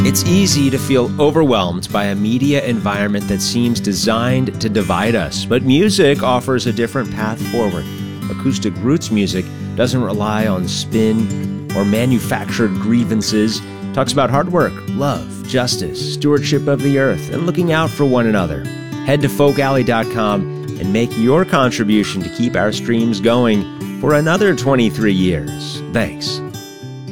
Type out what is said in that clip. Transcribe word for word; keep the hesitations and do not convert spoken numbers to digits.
It's easy to feel overwhelmed by a media environment that seems designed to divide us, but music offers a different path forward. Acoustic roots music doesn't rely on spin or manufactured grievances. It talks about hard work, love, justice, stewardship of the earth, and looking out for one another. Head to folk alley dot com and make your contribution to keep our streams going for another twenty-three years. Thanks.